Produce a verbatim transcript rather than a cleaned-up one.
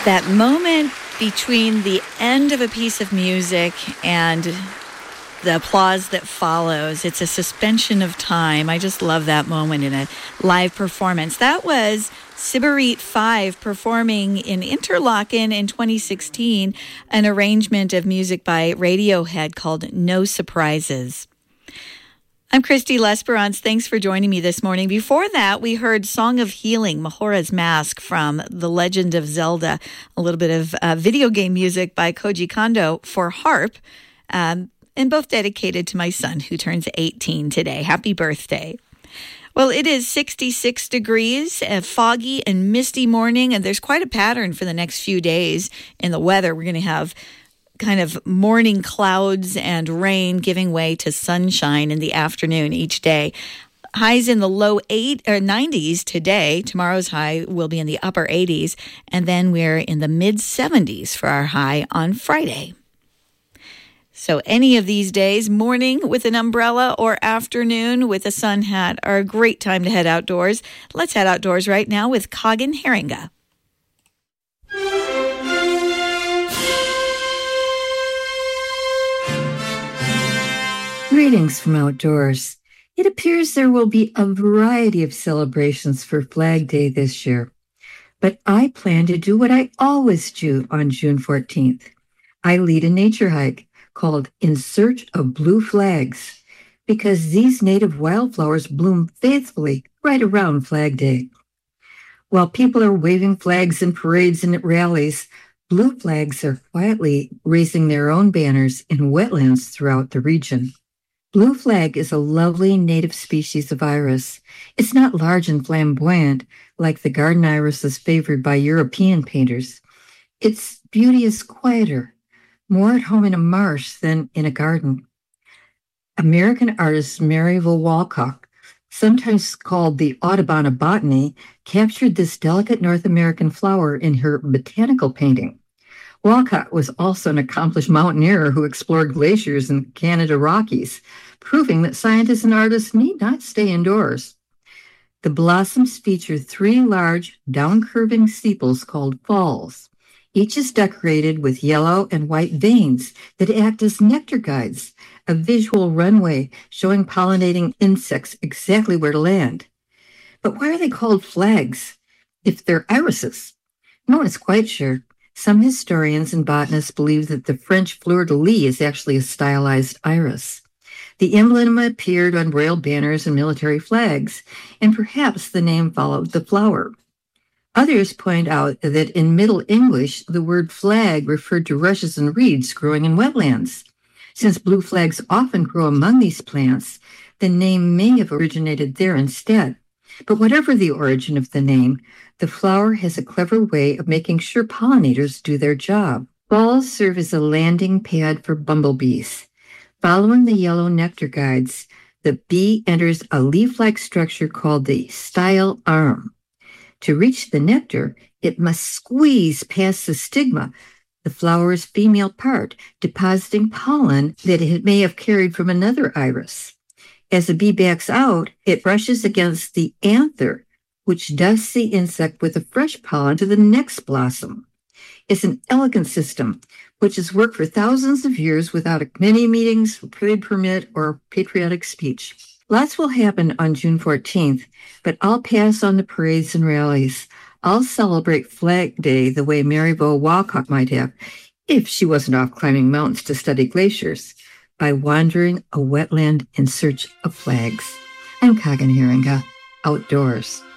That moment between the end of a piece of music and the applause that follows, it's a suspension of time. I just love that moment in a live performance. That was Sybarite Five performing in Interlaken in twenty sixteen, an arrangement of music by Radiohead called No Surprises. I'm Christy Lesperance. Thanks for joining me this morning. Before that, we heard Song of Healing, Majora's Mask from The Legend of Zelda, a little bit of uh, video game music by Koji Kondo for harp, um, and both dedicated to my son who turns eighteen today. Happy birthday. Well, it is sixty-six degrees, a foggy and misty morning, and there's quite a pattern for the next few days in the weather. We're going to have kind of morning clouds and rain giving way to sunshine in the afternoon each day. Highs in the low eight or nineties today. Tomorrow's high will be in the upper eighties, and then we're in the mid seventies for our high on Friday. So any of these days, morning with an umbrella or afternoon with a sun hat are a great time to head outdoors. Let's head outdoors right now with Kagan Herringa. Greetings from outdoors. It appears there will be a variety of celebrations for Flag Day this year, but I plan to do what I always do on June fourteenth. I lead a nature hike called In Search of Blue Flags, because these native wildflowers bloom faithfully right around Flag Day. While people are waving flags in parades and at rallies, blue flags are quietly raising their own banners in wetlands throughout the region. Blue flag is a lovely native species of iris. It's not large and flamboyant like the garden irises favored by European painters. Its beauty is quieter, more at home in a marsh than in a garden. American artist Maryville Walcott, sometimes called the Audubon of botany, captured this delicate North American flower in her botanical painting. Walcott was also an accomplished mountaineer who explored glaciers in the Canada Rockies, proving that scientists and artists need not stay indoors. The blossoms feature three large, down-curving sepals called falls. Each is decorated with yellow and white veins that act as nectar guides, a visual runway showing pollinating insects exactly where to land. But why are they called flags if they're irises? No one is quite sure. Some historians and botanists believe that the French fleur-de-lis is actually a stylized iris. The emblem appeared on royal banners and military flags, and perhaps the name followed the flower. Others point out that in Middle English, the word flag referred to rushes and reeds growing in wetlands. Since blue flags often grow among these plants, the name may have originated there instead. But whatever the origin of the name, the flower has a clever way of making sure pollinators do their job. Balls serve as a landing pad for bumblebees. Following the yellow nectar guides, the bee enters a leaf-like structure called the style arm. To reach the nectar, it must squeeze past the stigma, the flower's female part, depositing pollen that it may have carried from another iris. As the bee backs out, it brushes against the anther, which dusts the insect with the fresh pollen to the next blossom. It's an elegant system, which has worked for thousands of years without committee meetings, trade permit, or patriotic speech. Lots will happen on June fourteenth, but I'll pass on the parades and rallies. I'll celebrate Flag Day the way Maryville Walcott might have, if she wasn't off climbing mountains to study glaciers, by wandering a wetland in search of flags. I'm Kagan Herringa, outdoors.